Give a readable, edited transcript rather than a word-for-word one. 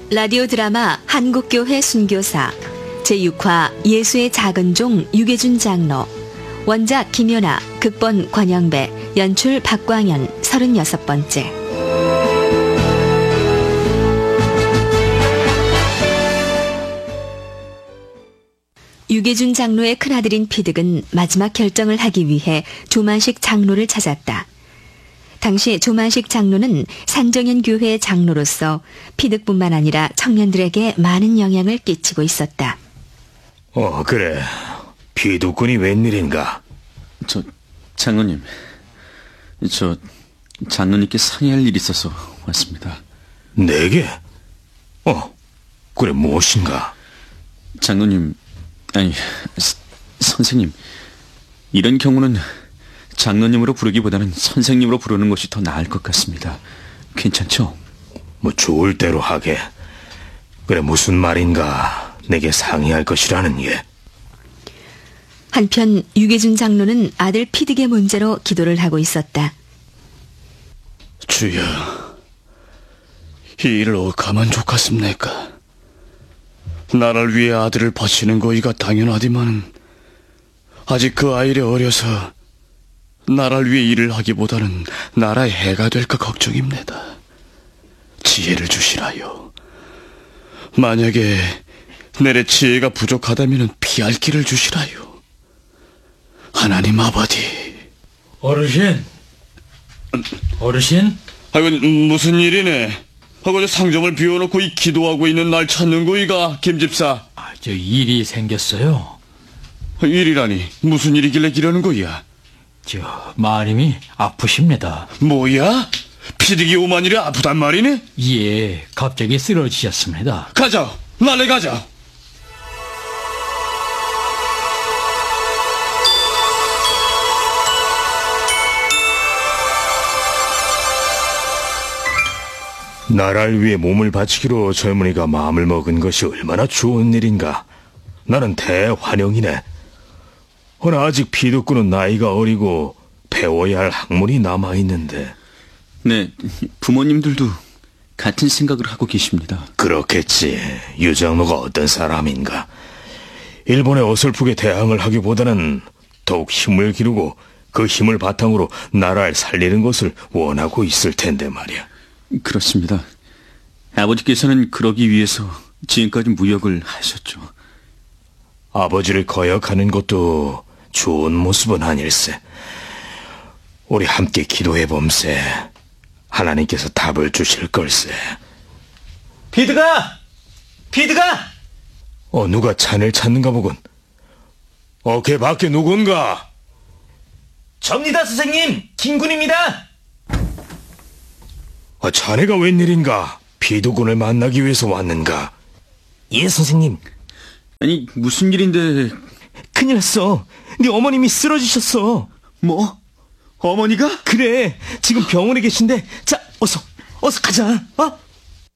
라디오 드라마 한국교회 순교사 제6화 예수의 작은 종 유계준 장로, 원작 김연아, 극본 권영배, 연출 박광현, 36번째. 유계준 장로의 큰아들인 피득은 마지막 결정을 하기 위해 조만식 장로를 찾았다. 당시 조만식 장로는 산정현 교회의 장로로서 피득뿐만 아니라 청년들에게 많은 영향을 끼치고 있었다. 그래. 피득군이 웬일인가? 장로님. 장로님께 상의할 일이 있어서 왔습니다. 내게? 그래, 무엇인가? 장로님, 선생님. 이런 경우는 장로님으로 부르기보다는 선생님으로 부르는 것이 더 나을 것 같습니다. 괜찮죠? 좋을 대로 하게. 그래, 무슨 말인가 내게 상의할 것이라는 게. 한편 유계준 장로는 아들 피득의 문제로 기도를 하고 있었다. 주여, 이 일을 어찌하면 좋겠습니까? 나를 위해 아들을 바치는 거이가 당연하디만 아직 그 아이를 어려서 나라를 위해 일을 하기보다는 나라의 해가 될까 걱정입니다. 지혜를 주시라요. 만약에 내래 지혜가 부족하다면 피할 길을 주시라요. 하나님 아버지. 어르신? 무슨 일이네? 상점을 비워놓고 이 기도하고 있는 날 찾는 거이가, 김집사. 저 일이 생겼어요. 일이라니 무슨 일이길래 기려는 거야? 마님이 아프십니다. 뭐야? 피득이 오만이라 아프단 말이네? 예, 갑자기 쓰러지셨습니다. 가자, 날래 가자. 나라를 위해 몸을 바치기로 젊은이가 마음을 먹은 것이 얼마나 좋은 일인가. 나는 대환영이네. 허나 아직 피득군은 나이가 어리고 배워야 할 학문이 남아있는데. 네, 부모님들도 같은 생각을 하고 계십니다. 그렇겠지. 유장로가 어떤 사람인가. 일본에 어설프게 대항을 하기보다는 더욱 힘을 기르고 그 힘을 바탕으로 나라를 살리는 것을 원하고 있을 텐데 말이야. 그렇습니다. 아버지께서는 그러기 위해서 지금까지 무역을 하셨죠. 아버지를 거역하는 것도 좋은 모습은 아닐세. 우리 함께 기도해봄세. 하나님께서 답을 주실 걸세. 피드가! 누가 자네를 찾는가 보군. 걔 밖에 누군가? 접니다, 선생님. 김군입니다. 자네가 웬일인가? 피득군을 만나기 위해서 왔는가? 예, 선생님. 아니, 무슨 일인데? 큰일 났어. 네 어머님이 쓰러지셨어. 뭐? 어머니가? 그래, 지금 병원에 계신데. 자, 어서 가자.